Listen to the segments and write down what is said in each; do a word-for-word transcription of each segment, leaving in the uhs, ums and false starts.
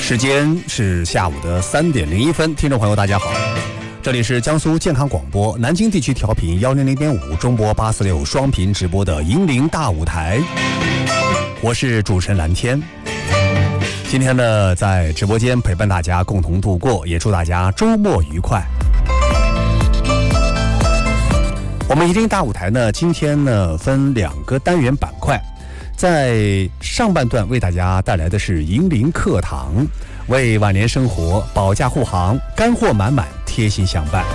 时间是下午的三点零一分，听众朋友大家好，这里是江苏健康广播南京地区调频幺零零点五，中波八四六双频直播的银铃大舞台，我是主持人蓝天。今天呢，在直播间陪伴大家共同度过，也祝大家周末愉快。我们银铃大舞台呢，今天呢分两个单元板块。在上半段为大家带来的是银铃课堂，为晚年生活保驾护航，干货满满，贴心相伴。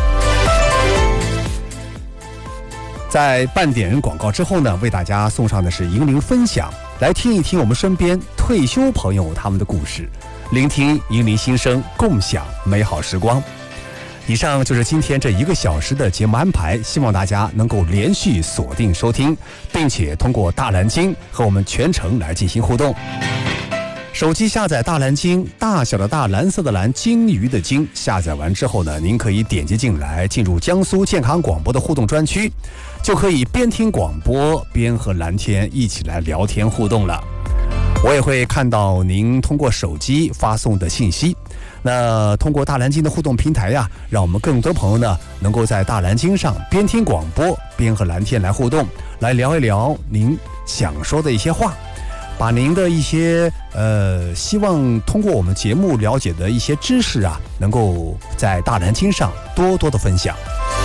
在半点广告之后呢，为大家送上的是银铃分享，来听一听我们身边退休朋友他们的故事，聆听银铃心声，共享美好时光。以上就是今天这一个小时的节目安排，希望大家能够连续锁定收听，并且通过大蓝鲸和我们全程来进行互动。手机下载大蓝鲸，大小的大，蓝色的蓝，鲸鱼的鲸，下载完之后呢，您可以点击进来，进入江苏健康广播的互动专区，就可以边听广播边和蓝天一起来聊天互动了。我也会看到您通过手机发送的信息。那通过大蓝鲸的互动平台呀，让我们更多朋友呢能够在大蓝鲸上边听广播边和蓝天来互动，来聊一聊您想说的一些话，把您的一些呃希望通过我们节目了解的一些知识啊，能够在大蓝鲸上多多的分享。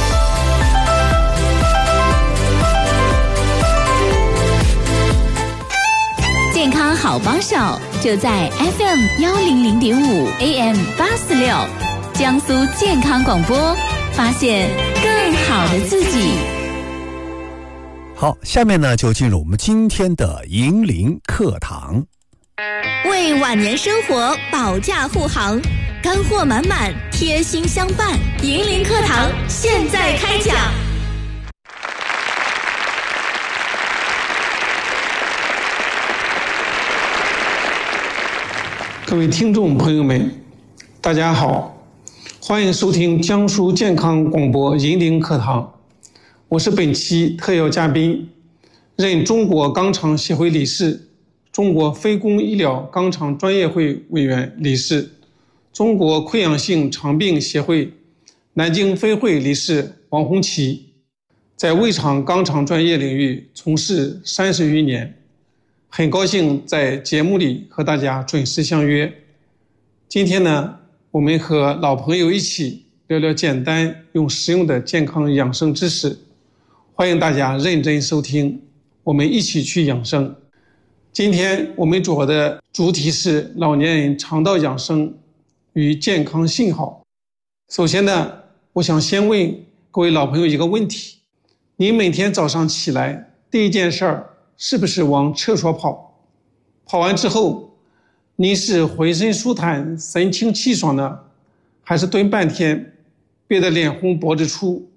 健康好帮手就在 F M 幺零零点五 A M 八四六，江苏健康广播，发现更好的自己。 好，下面呢就进入我们今天的银铃课堂， 为晚年生活保驾护航，干货满满，贴心相伴。银铃课堂现在开讲。 各位听众朋友们，大家好，欢迎收听江苏健康广播银铃课堂，我是本期特邀嘉宾，任中国肛肠协会理事，中国非公医疗肛肠专业会委员理事，中国溃疡性肠病协会南京分会理事王红旗，在胃肠肛肠专业领域从事三十余年。很高兴在节目里和大家准时相约。今天呢，我们和老朋友一起聊聊简单又实用的健康养生知识，欢迎大家认真收听，我们一起去养生。今天我们主要的主题是老年人肠道养生与健康信号。首先呢，我想先问各位老朋友一个问题，您每天早上起来第一件事儿是不是往厕所跑？跑完之后，您是浑身舒坦、神清气爽呢，还是蹲半天，憋得脸红脖子粗，